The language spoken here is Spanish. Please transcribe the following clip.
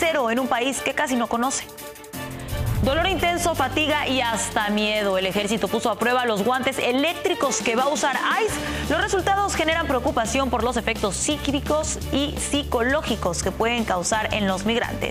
cero en un país que casi no conoce. Dolor intenso, fatiga y hasta miedo. El ejército puso a prueba los guantes eléctricos que va a usar ICE. Los resultados generan preocupación por los efectos psíquicos y psicológicos que pueden causar en los migrantes.